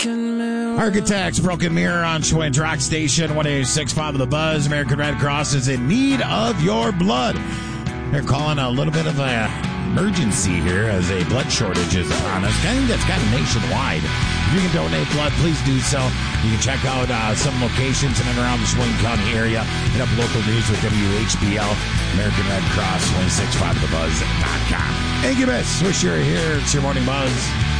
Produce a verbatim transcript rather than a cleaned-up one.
broken mirror. Architects, Broken Mirror on Schwinn Rock Station, one eight six five of the Buzz. American Red Cross is in need of your blood. They're calling a little bit of an emergency here as a blood shortage is upon us. I think that's kind of nationwide. If you can donate blood, please do so. You can check out uh, some locations in and around the Schwinn County area. Hit up local news with W H B L, American Red Cross, one six five the buzz dot com. Incubus, wish you were here. It's your morning buzz.